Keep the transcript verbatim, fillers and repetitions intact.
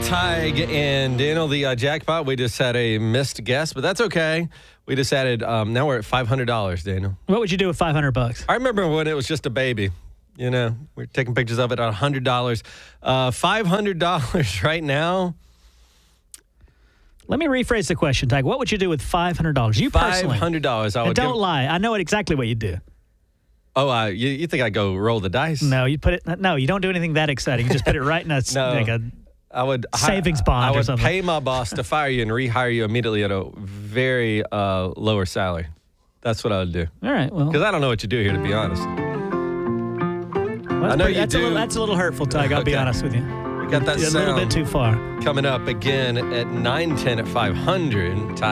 Tig and Daniel, the uh, jackpot. We just had a missed guess, but that's okay. We just added, um, now we're at five hundred dollars, Daniel. What would you do with five hundred bucks? I remember when it was just a baby. You know, we're taking pictures of it at one hundred dollars. Uh, five hundred dollars right now. Let me rephrase the question, Tig. What would you do with five hundred dollars? You personally. five hundred dollars. I would and don't give... lie. I know exactly what you'd do. Oh, uh, you, you think I'd go roll the dice? No, you put it. No, you don't do anything that exciting. You just put it right in a, no, like a I would, savings bond I, I or would something. pay my boss to fire you and rehire you immediately at a very uh, lower salary. That's what I would do. All right, well. Because I don't know what you do here, to be honest. Well, I know pretty, you that's do. A little, that's a little hurtful, Tig. I'll Okay. be honest with you. We got that a sound little bit too far. coming up again at nine ten at five hundred.